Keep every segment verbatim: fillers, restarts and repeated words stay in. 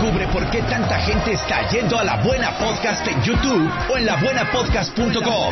Descubre por qué tanta gente está yendo a La Buena Podcast en YouTube o en la buena podcast punto com.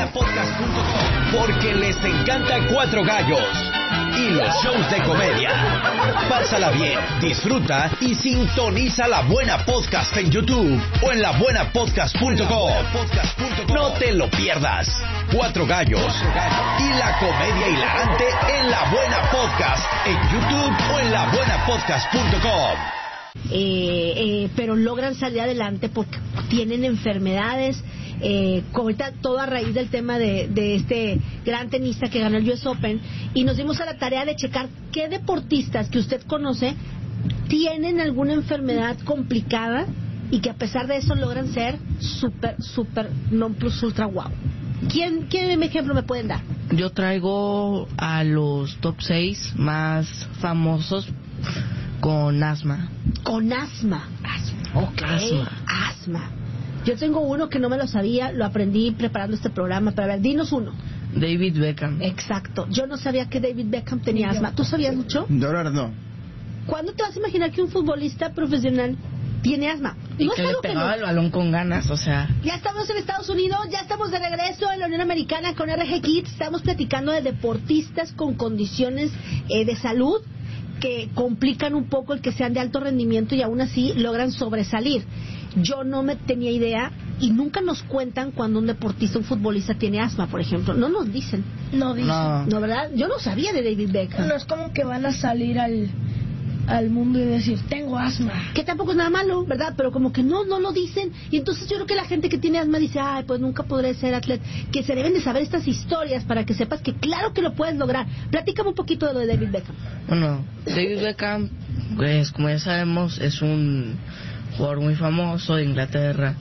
Porque les encanta Cuatro Gallos y los shows de comedia. Pásala bien, disfruta y sintoniza La Buena Podcast en YouTube o en la buena podcast punto com. No te lo pierdas. Cuatro Gallos y la comedia hilarante en La Buena Podcast en YouTube o en la buena podcast punto com. Eh, eh, pero logran salir adelante porque tienen enfermedades, eh, como ahorita todo a raíz del tema de, de este gran tenista que ganó el U S Open, y nos dimos a la tarea de checar qué deportistas que usted conoce tienen alguna enfermedad complicada y que a pesar de eso logran ser súper, súper non plus ultra wow. ¿Quién, ¿Qué ejemplo me pueden dar? Yo traigo a los top seis más famosos con asma. Con asma. Asma. Ok. Asma. Asma. Yo tengo uno que no me lo sabía, lo aprendí preparando este programa. Pero a ver, dinos uno. David Beckham. Exacto. Yo no sabía que David Beckham tenía asma. ¿Tú sabías mucho? De verdad no. ¿Cuándo te vas a imaginar que un futbolista profesional tiene asma? Y no que le pegaba no. el balón con ganas, o sea... Ya estamos en Estados Unidos, ya estamos de regreso en la Unión Americana con R G Kids. Estamos platicando de deportistas con condiciones eh, de salud que complican un poco el que sean de alto rendimiento y aún así logran sobresalir. Yo no me tenía idea y nunca nos cuentan cuando un deportista, un futbolista tiene asma, por ejemplo. No nos dicen. No dicen. No. No, ¿verdad? Yo no sabía de David Beckham. No es como que van a salir al, al mundo y decir, tengo asma. Que tampoco es nada malo, ¿verdad? Pero como que no, no lo dicen. Y entonces yo creo que la gente que tiene asma dice, ay, pues nunca podré ser atleta. Que se deben de saber estas historias para que sepas que claro que lo puedes lograr. Platícame un poquito de lo de David Beckham. Bueno, David Beckham, pues como ya sabemos, es un jugador muy famoso de Inglaterra.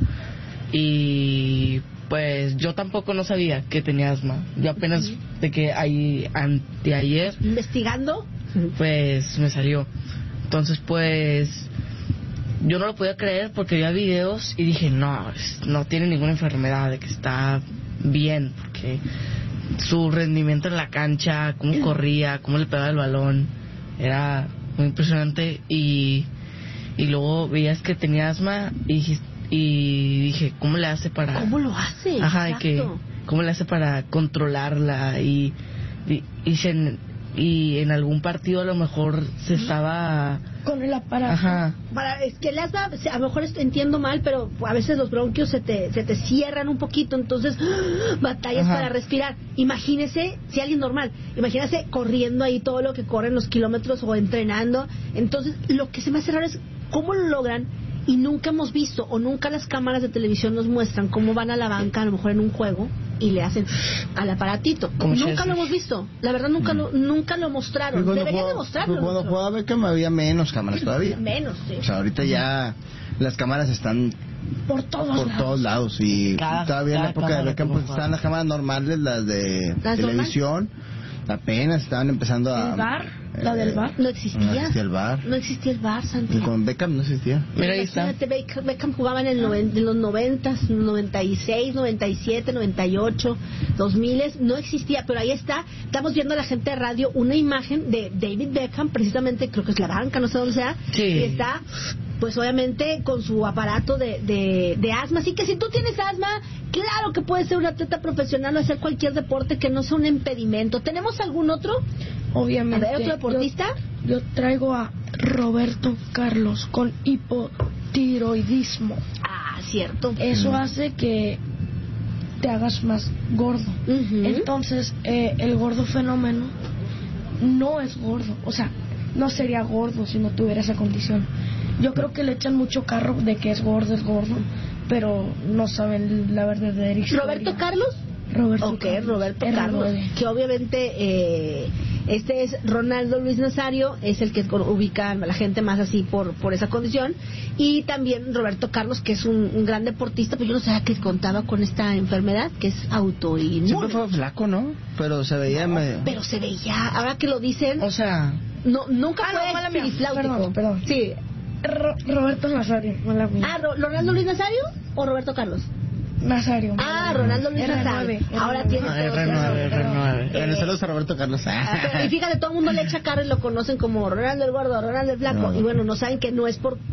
Y pues yo tampoco no sabía que tenía asma. Yo apenas uh-huh. de que ahí anteayer investigando pues me salió. Entonces pues yo no lo podía creer porque veía videos y dije no, no tiene ninguna enfermedad, de que está bien, porque su rendimiento en la cancha, cómo corría, cómo le pegaba el balón, era muy impresionante. Y, y luego veías que tenía asma y dijiste, y dije, ¿cómo le hace para...? ¿Cómo lo hace? Ajá, exacto. de que, ¿cómo le hace para controlarla? Y, y, y, se, y en algún partido a lo mejor se estaba... Con el aparato. Ajá. Para, es que el asma, a lo mejor entiendo mal, pero a veces los bronquios se te, se te cierran un poquito, entonces batallas Ajá. para respirar. Imagínese, si alguien normal, imagínese corriendo ahí todo lo que corren los kilómetros o entrenando. Entonces, lo que se me hace raro es cómo lo logran. Y nunca hemos visto, o nunca las cámaras de televisión nos muestran cómo van a la banca, a lo mejor en un juego, y le hacen al aparatito. Nunca lo hemos visto. La verdad, nunca, mm. lo, nunca lo mostraron. Deberían demostrarlo. Cuando jugaba Beckham había menos cámaras todavía. Menos, sí. O sea, ahorita ya las cámaras están por todos por lados. todos lados. Y cada, todavía en la época de Beckham pues, estaban las cámaras normales, las de ¿Las televisión. Normal? Apenas estaban empezando a... ¿El bar? ¿La del bar? No existía. No existía el bar. No existía el bar, Santi. Y con Beckham no existía. Mira, ahí está. Beckham, Beckham jugaba en, el noven, en los noventas, noventa y seis, noventa y siete, noventa y ocho, dos mil. No existía, pero ahí está. Estamos viendo a la gente de radio una imagen de David Beckham, precisamente, creo que es la banca, no sé dónde sea. Sí. Y está... pues obviamente con su aparato de, de, de asma. Así que si tú tienes asma, claro que puedes ser un atleta profesional o hacer cualquier deporte que no sea un impedimento. ¿Tenemos algún otro? Obviamente. A ver, ¿otro deportista? Yo, yo traigo a Roberto Carlos con hipotiroidismo. Ah, cierto. Eso uh-huh. hace que te hagas más gordo. Uh-huh. Entonces, eh, el gordo fenómeno no es gordo. O sea, no sería gordo si no tuviera esa condición. Yo creo que le echan mucho carro de que es gordo, es gordo, pero no saben la verdadera historia. ¿Roberto Carlos? Roberto Ok, Carlos. Roberto R Carlos, nueve. que obviamente eh, este es Ronaldo Luis Nazario, es el que ubica a la gente más así por por esa condición, y también Roberto Carlos, que es un, un gran deportista, pero yo no sabía que contaba con esta enfermedad, que es autoinmune. Siempre fue flaco, ¿no? Pero se veía no, medio... Pero se veía, ahora que lo dicen... O sea... No, nunca ah, fue no, espirifláutico. Perdón, perdón. Sí. Ro- Roberto Nazario, mala mía. Ah, ¿Ronaldo Luis Nazario o Roberto Carlos? Nazario. Ah, Ronaldo Luis R nueve, Nazario. R nueve. Ahora tiene Ah, todo R nueve, R nueve. Bueno, saludos a Roberto Carlos. Pero, y fíjate, todo el mundo le echa carro y lo conocen como Ronaldo el gordo, Ronaldo el flaco. No. Y bueno, no saben que no es por